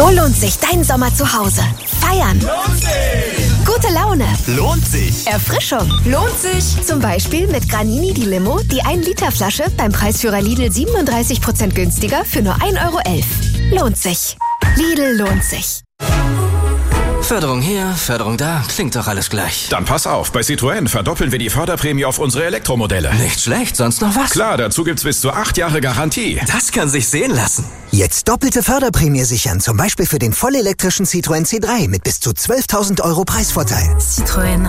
So lohnt sich dein Sommer zu Hause. Feiern. Lohnt sich. Gute Laune. Lohnt sich. Erfrischung. Lohnt sich. Zum Beispiel mit Granini die Limo, die 1-Liter-Flasche beim Preisführer Lidl 37% günstiger für nur 1,11 €. Lohnt sich. Lidl lohnt sich. Förderung hier, Förderung da, klingt doch alles gleich. Dann pass auf, bei Citroën verdoppeln wir die Förderprämie auf unsere Elektromodelle. Nicht schlecht, sonst noch was? Klar, dazu gibt's bis zu 8 Jahre Garantie. Das kann sich sehen lassen. Jetzt doppelte Förderprämie sichern, zum Beispiel für den vollelektrischen Citroën C3 mit bis zu 12.000 € Preisvorteil. Citroën.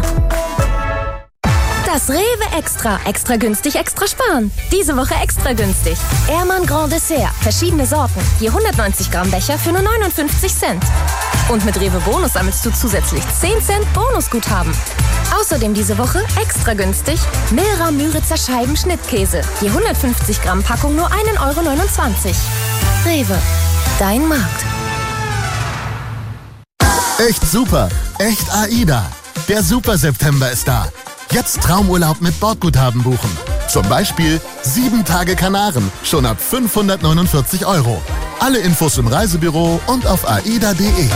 Das Rewe Extra. Extra günstig, extra sparen. Diese Woche extra günstig. Ehrmann Grand Dessert. Verschiedene Sorten. Je 190 Gramm Becher für nur 59 Cent. Und mit Rewe Bonus sammelst du zusätzlich 10 Cent Bonusguthaben. Außerdem diese Woche extra günstig Milra Müritzer Scheiben Schnittkäse. Je 150 Gramm Packung nur 1,29 €. Rewe. Dein Markt. Echt super. Echt AIDA. Der Super September ist da. Jetzt Traumurlaub mit Bordguthaben buchen. Zum Beispiel 7 Tage Kanaren, schon ab 549 €. Alle Infos im Reisebüro und auf aida.de.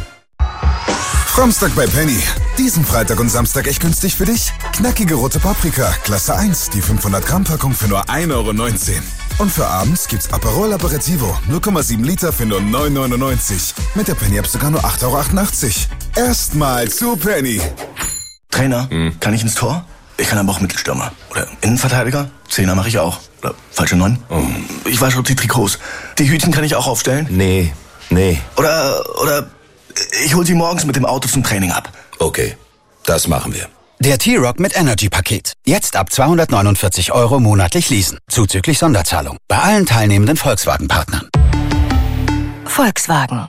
Samstag bei Penny. Diesen Freitag und Samstag echt günstig für dich? Knackige rote Paprika, Klasse 1, die 500 Gramm Packung für nur 1,19 €. Und für abends gibt's Aperol Aperitivo, 0,7 Liter für nur 9,99 €. Mit der Penny-App sogar nur 8,88 €. Erstmal zu Penny. Trainer, kann ich ins Tor? Ich kann aber auch Mittelstürmer. Oder Innenverteidiger? Zehner mache ich auch. Oder falsche 9? Ich wasche die Trikots. Die Hütchen kann ich auch aufstellen? Nee. Oder ich hol sie morgens mit dem Auto zum Training ab. Okay, das machen wir. Der T-Rock mit Energy-Paket. Jetzt ab 249 € monatlich leasen. Zuzüglich Sonderzahlung. Bei allen teilnehmenden Volkswagen-Partnern. Volkswagen.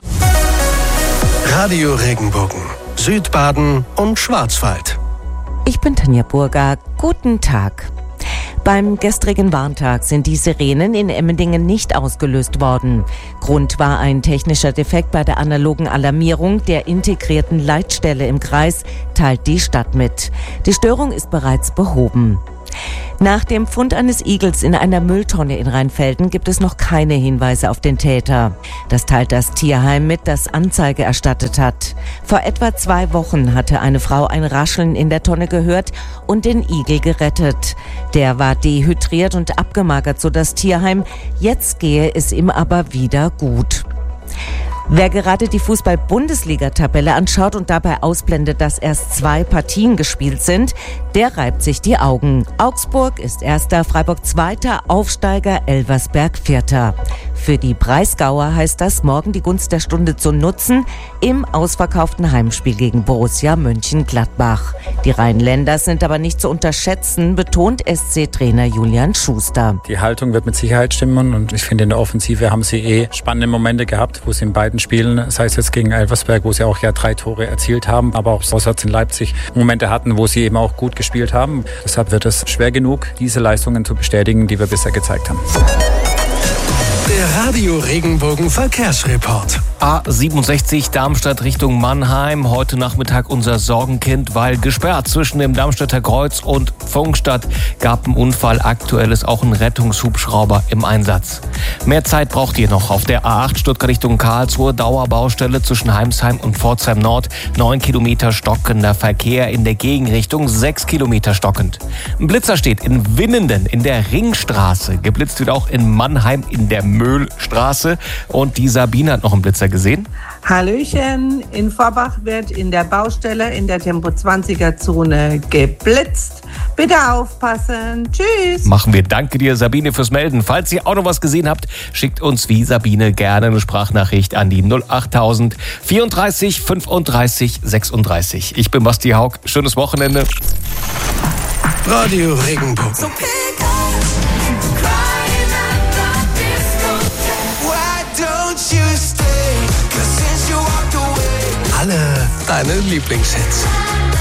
Radio Regenbogen. Südbaden und Schwarzwald. Ich bin Tanja Burger. Guten Tag. Beim gestrigen Warntag sind die Sirenen in Emmendingen nicht ausgelöst worden. Grund war ein technischer Defekt bei der analogen Alarmierung der integrierten Leitstelle im Kreis, teilt die Stadt mit. Die Störung ist bereits behoben. Nach dem Fund eines Igels in einer Mülltonne in Rheinfelden gibt es noch keine Hinweise auf den Täter. Das teilt das Tierheim mit, das Anzeige erstattet hat. Vor etwa 2 Wochen hatte eine Frau ein Rascheln in der Tonne gehört und den Igel gerettet. Der war dehydriert und abgemagert, so das Tierheim. Jetzt gehe es ihm aber wieder gut. Wer gerade die Fußball-Bundesliga-Tabelle anschaut und dabei ausblendet, dass erst 2 Partien gespielt sind, der reibt sich die Augen. Augsburg ist Erster, Freiburg Zweiter, Aufsteiger, Elversberg Vierter. Für die Breisgauer heißt das, morgen die Gunst der Stunde zu nutzen im ausverkauften Heimspiel gegen Borussia Mönchengladbach. Die Rheinländer sind aber nicht zu unterschätzen, betont SC-Trainer Julian Schuster. Die Haltung wird mit Sicherheit stimmen und ich finde, in der Offensive haben sie spannende Momente gehabt, wo sie in beiden Spielen, sei es jetzt gegen Elversberg, wo sie auch 3 Tore erzielt haben, aber auch auswärts in Leipzig Momente hatten, wo sie eben auch gut gespielt haben. Deshalb wird es schwer genug, diese Leistungen zu bestätigen, die wir bisher gezeigt haben. Der Radio Regenbogen Verkehrsreport. A67 Darmstadt Richtung Mannheim. Heute Nachmittag unser Sorgenkind, weil gesperrt zwischen dem Darmstädter Kreuz und Pfungstadt. Gab einen Unfall. Aktuell ist auch ein Rettungshubschrauber im Einsatz. Mehr Zeit braucht ihr noch auf der A8 Stuttgart Richtung Karlsruhe. Dauerbaustelle zwischen Heimsheim und Pforzheim Nord. 9 Kilometer stockender Verkehr in der Gegenrichtung. 6 Kilometer stockend. Ein Blitzer steht in Winnenden in der Ringstraße. Geblitzt wird auch in Mannheim in der Möhlstraße. Und die Sabine hat noch einen Blitzer gesehen. Hallöchen, in Vorbach wird in der Baustelle in der Tempo-20er-Zone geblitzt. Bitte aufpassen. Tschüss. Machen wir. Danke dir, Sabine, fürs Melden. Falls ihr auch noch was gesehen habt, schickt uns wie Sabine gerne eine Sprachnachricht an die 08000 34 35 36. Ich bin Basti Haug. Schönes Wochenende. Radio Regenbogen. Alle deine Lieblingshits.